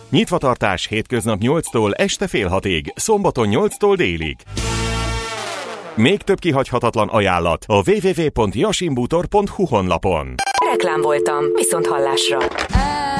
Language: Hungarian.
Nyitvatartás hétköznap 8-tól este fél 6-ig, szombaton 8-tól délig. Még több kihagyhatatlan ajánlat a www.jasinbutor.hu honlapon. Reklám voltam, viszont hallásra.